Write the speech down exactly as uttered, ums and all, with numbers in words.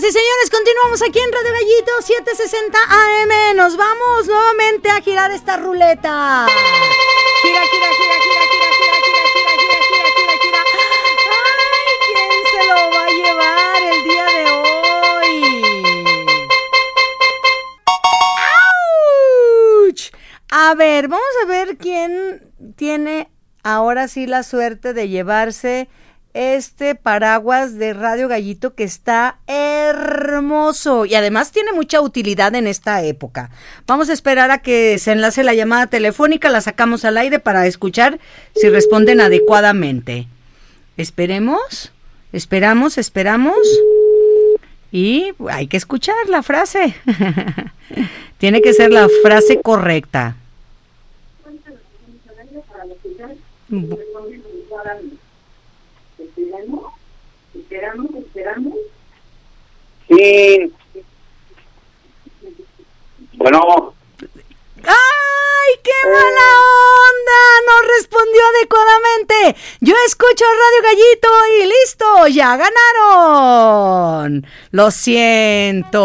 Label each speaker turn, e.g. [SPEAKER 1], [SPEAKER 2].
[SPEAKER 1] y señores, continuamos aquí en Radio Gallito setecientos sesenta A M. Nos vamos nuevamente a girar esta ruleta. Gira, gira, gira, gira, gira, gira, gira, gira, gira, gira, gira, gira. Ay, ¿quién se lo va a llevar el día de hoy? ¡Auch! A ver, vamos a ver quién tiene ahora sí la suerte de llevarse este paraguas de Radio Gallito, que está hermoso y además tiene mucha utilidad en esta época. Vamos a esperar a que se enlace la llamada telefónica, la sacamos al aire para escuchar si responden adecuadamente. Esperemos, esperamos, esperamos y hay que escuchar la frase. Tiene que ser la frase correcta.
[SPEAKER 2] Esperamos, esperamos, esperamos.
[SPEAKER 3] Sí. Bueno.
[SPEAKER 1] ¡Ay, qué mala onda! No respondió adecuadamente. Yo escucho Radio Gallito y listo, ya ganaron. Lo siento.